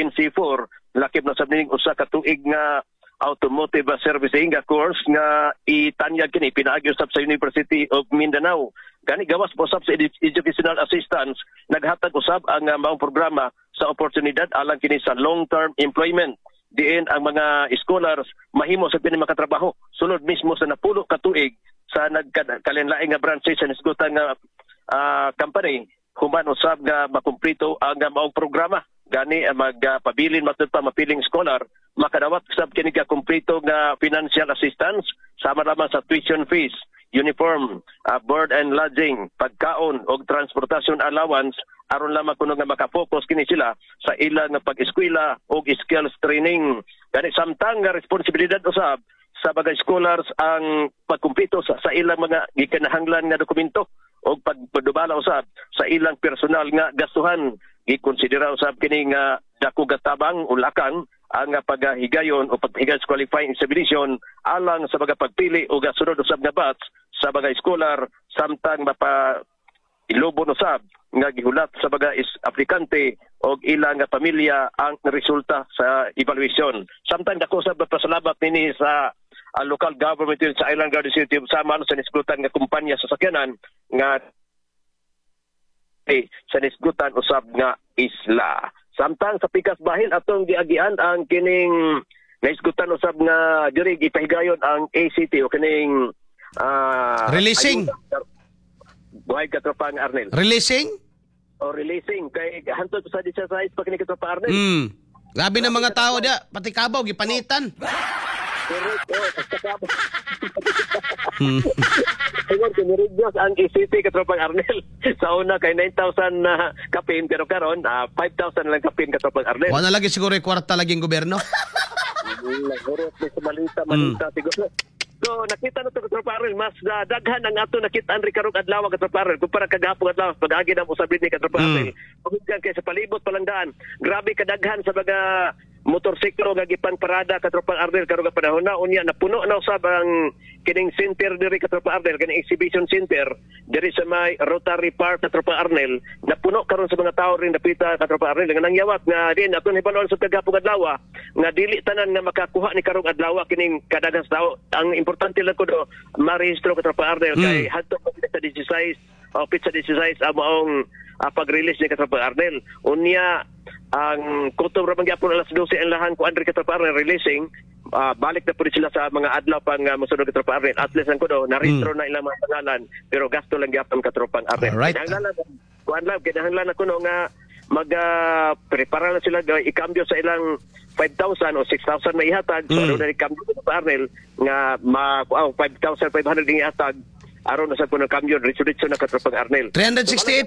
NC4 lakip na sabning usa ka tuig nga automotive servicing nga course nga itanyag kini pinaagi usab sa University of Mindanao. Gani gawas po usab sa educational assistance naghatag usab ang maong programa sa oportunidad alang kini sa long-term employment. Diin ang mga scholars mahimo sa kini makatrabaho sulod mismo sa napulo ka tuig sa nagkalinlaing nga branches sa nisgutan nga company human usab nga makumplito ang maong programa. Gani magpabilin matud pa mapiling scholar makadawat usab kini ka kumplito nga financial assistance sama lamang sa tuition fees, uniform, board and lodging, pagkaon og transportation allowance aron lamang kuno nga makapokus kini sila sa ilang pag-eskwela og skills training. Gani samtang nga responsibilidad usab sa bagay scholars ang pagkumpleto sa ilang mga gikinahanglan nga dokumento o pagpadubala usab sa ilang personal nga gastuhan. Gikonsidera usab kini nga dako gatabang ulakan ang paghigayon o paghigayon sa qualifying examination alang sa mga pagpili o gasunod usab nga batch sa bagay scholar samtang ilubon usab nga gihulat sa mga aplikante o ilang pamilya ang resulta sa evaluation. Samtang dako usab pasalamat nini sa local government sa Island Garden City sama sa nisgutan nga kumpanya sa sakyanan nga sa nisgutan usab nga isla. Samtang sa pikas bahin atong giagian ang kining nisgutan usab nga diri gipahigayon ang ACT o kining releasing. Buhay katropang Arnel. Releasing? O releasing kay hantod sa size pa kini katropang Arnel. Grabe na mga tao dia, pati kabaw gipanitan. Siguro kiniridyos ang ECT katropang Arnel. Sa una kay 9,000 na kapin pero karon 5,000 lang kapin katropang Arnel. Wala lagi siguro kwarta laging gobyerno. Siguro malita siguro. So nakita na to katropang Arnel mas daghan ang ato nakita ang karong adlaw katropang Arnel kumpara kagahapon adlaw pag-agi na usab ni katropang Arnel. Pagkan kay sa palibot palandaan. Grabe kadaghan sa mga motorsiklo nga gipang parada katropang Arnel karong panahon na unya napuno na usab ang kining center diri katropang Arnel kining exhibition center diri sa may Rotary Park katropang Arnel napuno karon sa mga tawo rin napita katropang Arnel nga nangyawat nga din aton hibanon sa kagahapon adlaw nga dili tanan nga makakuha ni karong adlaw kining kadaghan sa tawo. Ang importante lang kuno marehistro katropang Arnel kay hadto sa 16 o pizza 16 amaong pag-release ni katropang Arnel unya ang kutob ra mangyapon alas 12 ang lahan ko Andre katropang Arnel releasing balik na po sila sa mga adlaw pang mosunod katropang Arnel at least ang kuno na-restro na ilang mga pangalan pero gasto lang gyapon katropang Arnel. Kinahanglan na kuno nga prepara na sila ikambyo sa ilang 5,000 o 6,000 na ihatag so ano na ikambyo katropang Arnel nga 5,500 ding ihatag aron na sa punong kambyo resolution na katropang Arnel. 368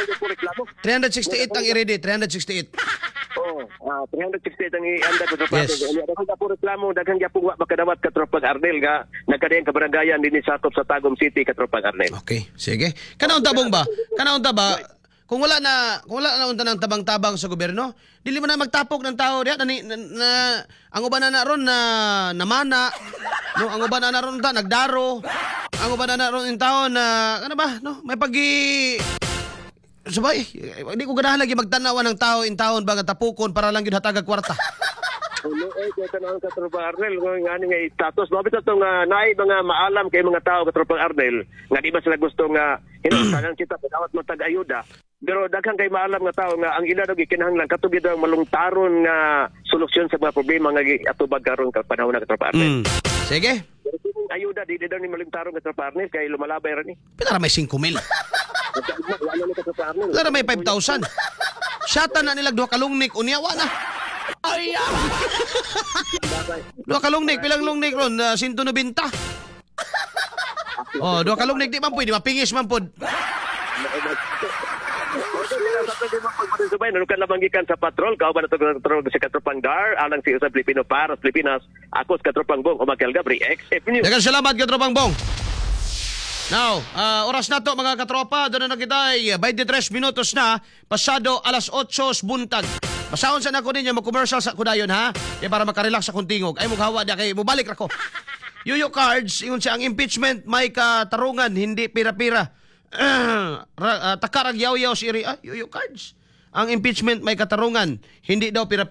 ang i-ready, 368. 368 ang i-anda katropang Arnel. Daghang gapo reklamo, daghang gapo wa makadawat katropang Arnel nga nagkadayang kabaranggayan dinhi sakop sa Tagum City katropang Arnel. Okay, sige. Kanaon tabong ba? Kung wala na unta ng tabang-tabang sa gobyerno, dili mo na magtapok ng tao diha na ang uban na ron na namana, no, ang uban na ron ta nagdaro. Ang uban na ron in tao na ano ba, no, may sabay, hindi ko ganahan lagi magtanawan ng tao in taon ba nga tapukon para lang gyud hatagag kwarta. Kaya kanang katropang Arnel ngani nga status babit atong naay mga maalam kay mga tao katropang Arnel nga di ba sila gusto nga hinungtanan kita dawat matag ayuda pero daghang kay maalam nga tao nga ang ila dog gikinahanglan katugid ang malungtaron nga solusyon sa mga problema nga atubag karon ka panahon na katropang Arnel. Sige. Ayuda di daw ni malungtaron katropang Arnel kay lumalabay ra ni. Pinara may 5,000. Wala may 5,000. Syata na nilag duha ka lungnik unya wa na. Ay! Dua kalungnik, pilang lungnik ron? 190. Oh, dua kalungnik di man pwede, mapingis man pod. Nanukan lamang gikan sa patrol, kauban na ito sa katropang DAR, alang si Usab Pilipino para sa Pilipinas, ako sa katropang Bong, Umakel Gabri, XF News. Dagan salamat katropang Bong. Now, oras na to mga katropa, doon na kita ay 23 minutos na, pasado alas 8 buntag. Masahon sa nako ninyo, mag-commercial sa kudayon ha, para makarelax sa kuntingog. Ay mughawa na kay mubalik ra ko. Yuyo Cards, ingon siya ang impeachment may katarungan, hindi pira-pira. Takarag yaw-yaw si Yuyo Cards. Ang impeachment may katarungan, hindi daw pira-pira.